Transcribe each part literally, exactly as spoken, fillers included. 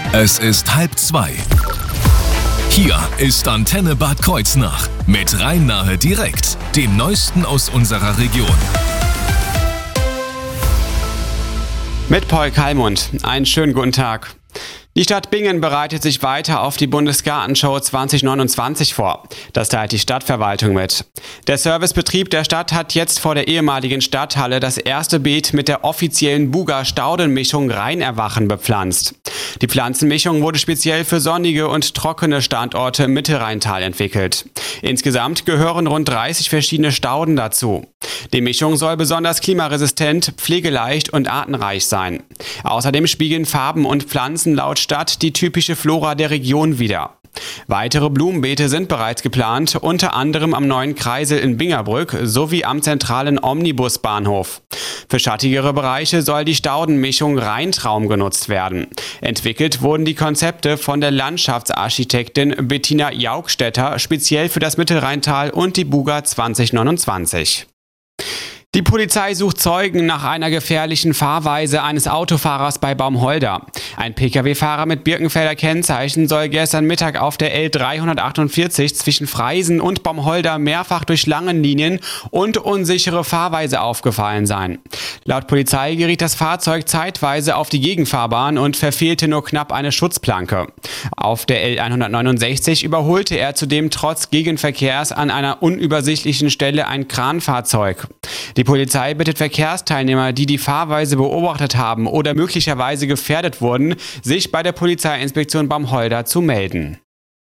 Es ist halb zwei. Hier ist Antenne Bad Kreuznach mit Rhein-Nahe direkt, dem Neuesten aus unserer Region. Mit Paul Kalmund. Einen schönen guten Tag. Die Stadt Bingen bereitet sich weiter auf die Bundesgartenshow zwanzig neunundzwanzig vor. Das teilt die Stadtverwaltung mit. Der Servicebetrieb der Stadt hat jetzt vor der ehemaligen Stadthalle das erste Beet mit der offiziellen Buga-Staudenmischung Rheinerwachen bepflanzt. Die Pflanzenmischung wurde speziell für sonnige und trockene Standorte im Mittelrheintal entwickelt. Insgesamt gehören rund dreißig verschiedene Stauden dazu. Die Mischung soll besonders klimaresistent, pflegeleicht und artenreich sein. Außerdem spiegeln Farben und Pflanzen laut Stadt die typische Flora der Region wider. Weitere Blumenbeete sind bereits geplant, unter anderem am neuen Kreisel in Bingerbrück sowie am zentralen Omnibusbahnhof. Für schattigere Bereiche soll die Staudenmischung Rheintraum genutzt werden. Entwickelt wurden die Konzepte von der Landschaftsarchitektin Bettina Jaugstetter speziell für das Mittelrheintal und die Buga zwanzig neunundzwanzig. Die Polizei sucht Zeugen nach einer gefährlichen Fahrweise eines Autofahrers bei Baumholder. Ein Pkw-Fahrer mit Birkenfelder Kennzeichen soll gestern Mittag auf der L dreihundertachtundvierzig zwischen Freisen und Baumholder mehrfach durch Schlangenlinien und unsichere Fahrweise aufgefallen sein. Laut Polizei geriet das Fahrzeug zeitweise auf die Gegenfahrbahn und verfehlte nur knapp eine Schutzplanke. Auf der L hundertneunundsechzig überholte er zudem trotz Gegenverkehrs an einer unübersichtlichen Stelle ein Kranfahrzeug. Die Polizei bittet Verkehrsteilnehmer, die die Fahrweise beobachtet haben oder möglicherweise gefährdet wurden, sich bei der Polizeiinspektion Baumholder zu melden.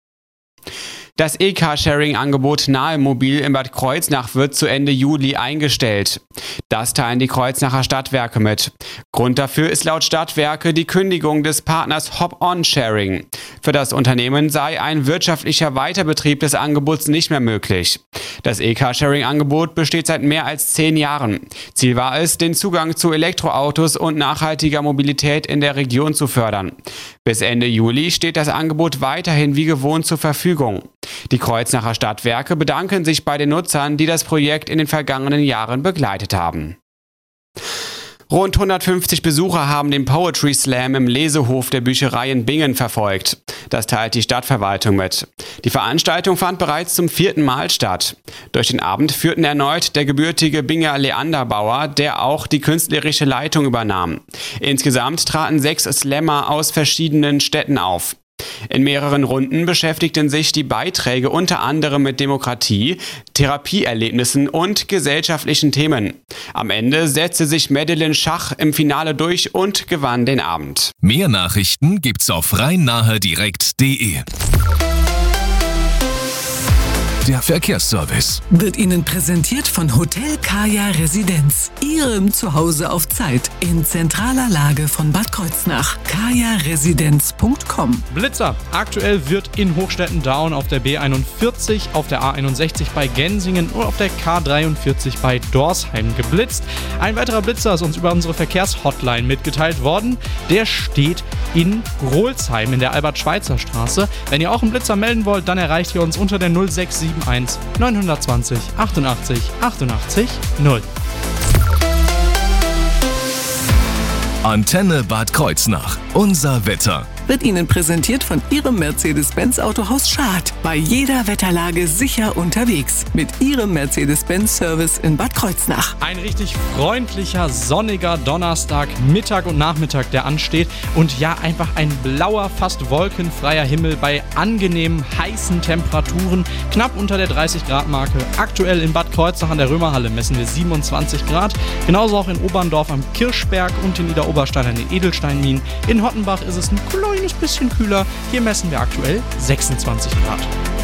Das E-Car-Sharing-Angebot Nahemobil in Bad Kreuznach wird zu Ende Juli eingestellt. Das teilen die Kreuznacher Stadtwerke mit. Grund dafür ist laut Stadtwerke die Kündigung des Partners Hop-on-Sharing. Für das Unternehmen sei ein wirtschaftlicher Weiterbetrieb des Angebots nicht mehr möglich. Das E-Car-Sharing-Angebot besteht seit mehr als zehn Jahren. Ziel war es, den Zugang zu Elektroautos und nachhaltiger Mobilität in der Region zu fördern. Bis Ende Juli steht das Angebot weiterhin wie gewohnt zur Verfügung. Die Kreuznacher Stadtwerke bedanken sich bei den Nutzern, die das Projekt in den vergangenen Jahren begleitet haben. Rund hundertfünfzig Besucher haben den Poetry Slam im Lesehof der Bücherei in Bingen verfolgt. Das teilt die Stadtverwaltung mit. Die Veranstaltung fand bereits zum vierten Mal statt. Durch den Abend führten erneut der gebürtige Binger Leander Bauer, der auch die künstlerische Leitung übernahm. Insgesamt traten sechs Slammer aus verschiedenen Städten auf. In mehreren Runden beschäftigten sich die Beiträge unter anderem mit Demokratie, Therapieerlebnissen und gesellschaftlichen Themen. Am Ende setzte sich Madeleine Schach im Finale durch und gewann den Abend. Mehr Nachrichten gibt's auf rhein-nahe direkt punkt de. Der Verkehrsservice wird Ihnen präsentiert von Hotel Kaya Residenz. Ihrem Zuhause auf Zeit in zentraler Lage von Bad Kreuznach. kaya residenz punkt com. Blitzer. Aktuell wird in Hochstetten-Daun auf der B einundvierzig, auf der A einundsechzig bei Gensingen und auf der K dreiundvierzig bei Dorsheim geblitzt. Ein weiterer Blitzer ist uns über unsere Verkehrshotline mitgeteilt worden. Der steht in Grolsheim in der Albert-Schweitzer-Straße. Wenn ihr auch einen Blitzer melden wollt, dann erreicht ihr uns unter der null sechs sieben eins neun zwei null achtundachtzig achtundachtzig null. Antenne Bad Kreuznach. Unser Wetter. Wird Ihnen präsentiert von Ihrem Mercedes-Benz Autohaus Schad. Bei jeder Wetterlage sicher unterwegs. Mit Ihrem Mercedes-Benz-Service in Bad Kreuznach. Ein richtig freundlicher, sonniger Donnerstag, Mittag und Nachmittag, der ansteht. Und ja, einfach ein blauer, fast wolkenfreier Himmel bei angenehmen, heißen Temperaturen. Knapp unter der dreißig Grad Marke. Aktuell in Bad Kreuznach an der Römerhalle messen wir siebenundzwanzig Grad. Genauso auch in Oberndorf am Kirschberg und in Niederoberstein an den Edelsteinminen. In Hottenbach ist es ein kleines bisschen kühler. Hier messen wir aktuell sechsundzwanzig Grad.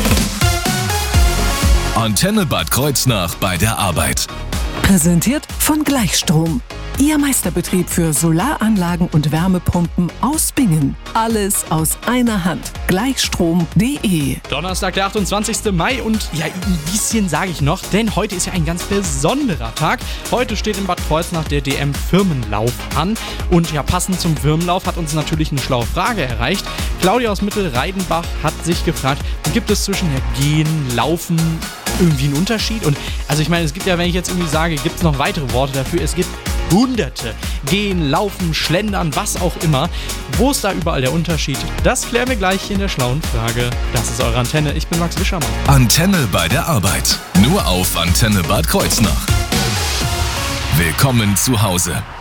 Antenne Bad Kreuznach bei der Arbeit. Präsentiert von Gleichstrom. Ihr Meisterbetrieb für Solaranlagen und Wärmepumpen aus Bingen. Alles aus einer Hand. Gleichstrom punkt de. Donnerstag, der achtundzwanzigster Mai und ja, ein bisschen sage ich noch, denn heute ist ja ein ganz besonderer Tag. Heute steht in Bad Kreuznach der D M-Firmenlauf an und ja, passend zum Firmenlauf hat uns natürlich eine schlaue Frage erreicht. Claudia aus Mittelreidenbach hat sich gefragt, gibt es zwischen Gehen, Laufen irgendwie einen Unterschied? Und also ich meine, es gibt ja, wenn ich jetzt irgendwie sage, gibt es noch weitere Worte dafür, es gibt Hunderte. Gehen, laufen, schlendern, was auch immer. Wo ist da überall der Unterschied? Das klären wir gleich in der schlauen Frage. Das ist eure Antenne. Ich bin Max Wischermann. Antenne bei der Arbeit. Nur auf Antenne Bad Kreuznach. Willkommen zu Hause.